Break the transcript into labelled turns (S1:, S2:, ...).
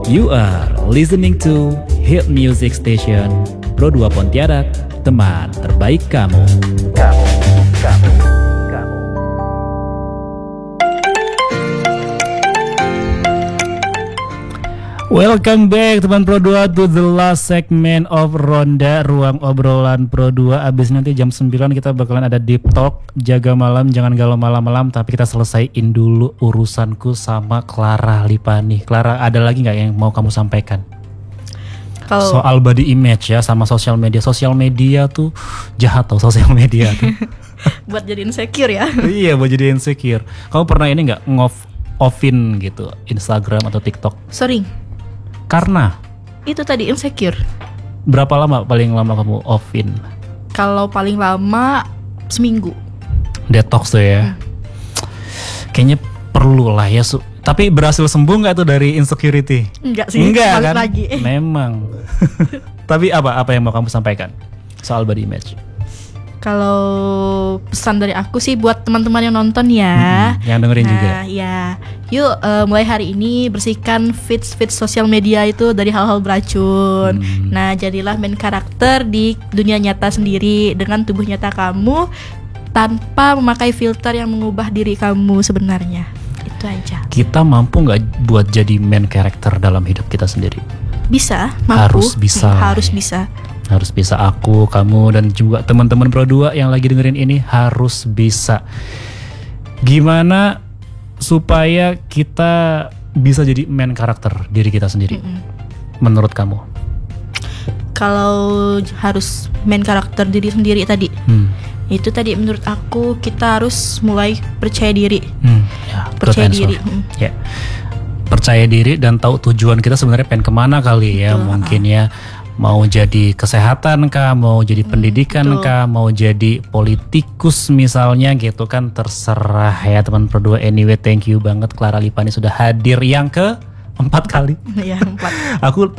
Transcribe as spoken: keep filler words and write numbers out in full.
S1: You are listening to Hit Music Station Pro dua Pontianak, teman terbaik kamu. Kamu, kamu, kamu. Welcome back teman Pro dua to the last segment of Ronda Ruang Obrolan Pro dua. Abis nanti jam sembilan kita bakalan ada deep talk. Jaga malam, jangan galau malam-malam. Tapi kita selesaiin dulu urusanku sama Clara Lipani. Clara, ada lagi gak yang mau kamu sampaikan?
S2: Kalo...
S1: Soal body image ya, sama sosial media. Sosial media tuh jahat tau, sosial media tuh.
S2: Buat jadi insecure ya.
S1: Iya, buat jadi insecure. Kamu pernah ini gak ngoff offin gitu Instagram atau TikTok?
S2: Sering.
S1: Karena
S2: itu tadi insecure.
S1: Berapa lama paling lama kamu offin?
S2: Kalau paling lama seminggu.
S1: Detox tuh ya. Hmm. Kayaknya perlu lah ya. Su- Tapi berhasil sembuh nggak tuh dari insecurity?
S2: Enggak sih.
S1: Enggak kan?
S2: Lagi.
S1: Memang. Tapi apa apa yang mau kamu sampaikan soal body image?
S2: Kalau pesan dari aku sih buat teman-teman yang nonton ya,
S1: hmm, yang dengerin
S2: nah,
S1: juga.
S2: Ya, yuk uh, mulai hari ini bersihkan feed-feed sosial media itu dari hal-hal beracun. Hmm. Nah, jadilah main karakter di dunia nyata sendiri dengan tubuh nyata kamu tanpa memakai filter yang mengubah diri kamu sebenarnya. Itu aja.
S1: Kita mampu nggak buat jadi main karakter dalam hidup kita sendiri?
S2: Bisa, mampu.
S1: Harus bisa.
S2: Hmm, harus bisa.
S1: Harus bisa, aku, kamu, dan juga teman-teman Pro dua yang lagi dengerin ini harus bisa. Gimana supaya kita bisa jadi main karakter diri kita sendiri? Mm-mm. Menurut kamu?
S2: Kalau harus main karakter diri sendiri tadi, hmm. itu tadi menurut aku kita harus mulai percaya diri. Hmm, ya, percaya diri. Hmm.
S1: Ya. Percaya diri dan tahu tujuan kita sebenarnya pengen kemana kali ya. Betul, mungkin uh. ya. Mau jadi kesehatan kah, mau jadi pendidikan hmm, kah, mau jadi politikus misalnya gitu kan, terserah ya teman Pro dua. Anyway, thank you banget Clara Lipani sudah hadir yang ke empat kali.
S2: Iya, empat.
S1: Aku